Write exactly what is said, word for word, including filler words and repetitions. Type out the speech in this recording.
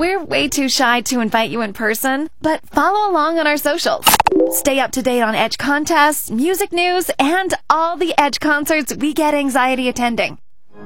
We're way too shy to invite you in person, but follow along on our socials. Stay up to date on Edge contests, music news, and all the Edge concerts we get anxiety attending.